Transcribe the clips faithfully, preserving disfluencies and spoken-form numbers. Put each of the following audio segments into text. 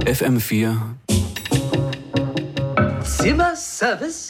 F M vier Zimmerservice?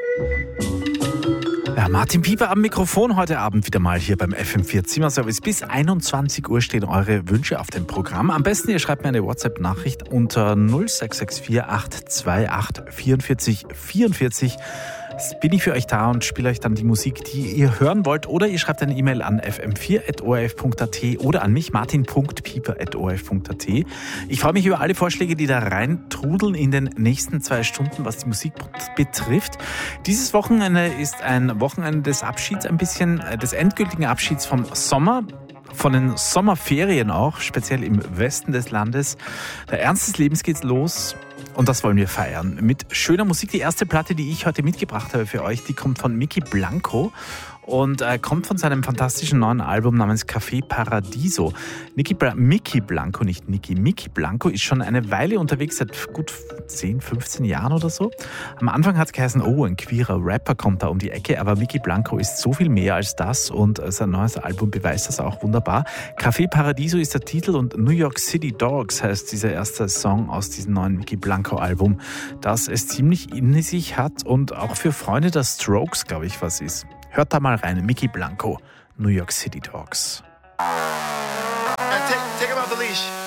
Ja, Martin Pieper am Mikrofon heute Abend wieder mal hier beim F M vier Zimmerservice. Bis einundzwanzig Uhr stehen eure Wünsche auf dem Programm. Am besten ihr schreibt mir eine WhatsApp-Nachricht unter null sechs sechs vier acht zwei acht vier vier vier vier. Bin ich für euch da und spiele euch dann die Musik, die ihr hören wollt. Oder ihr schreibt eine E-Mail an f m vier at o r f punkt a t oder an mich, martin punkt pieper at o r f punkt a t. Ich freue mich über alle Vorschläge, die da reintrudeln in den nächsten zwei Stunden, was die Musik betrifft. Dieses Wochenende ist ein Wochenende des Abschieds, ein bisschen des endgültigen Abschieds vom Sommer. Von den Sommerferien auch, speziell im Westen des Landes. Der Ernst des Lebens geht's los und das wollen wir feiern. Mit schöner Musik. Die erste Platte, die ich heute mitgebracht habe für euch, die kommt von Mickey Blanco und äh, kommt von seinem fantastischen neuen Album namens Café Paradiso. Nicky Bra- Mickey Blanco, nicht Nicky, Mickey Blanco ist schon eine Weile unterwegs, seit gut zehn, fünfzehn Jahren oder so. Am Anfang hat es geheißen, oh, ein queerer Rapper kommt da um die Ecke, aber Mickey Blanco ist so viel mehr als das und sein neues Album beweist das auch wunderbar. Café Paradiso ist der Titel und New York City Dogs heißt dieser erste Song aus diesem neuen Mickey Blanco Album, das es ziemlich in sich hat und auch für Freunde der Strokes, glaube ich, was ist. Hört da mal rein, Mickey Blanco, New York City Dogs. Take, take him off the leash.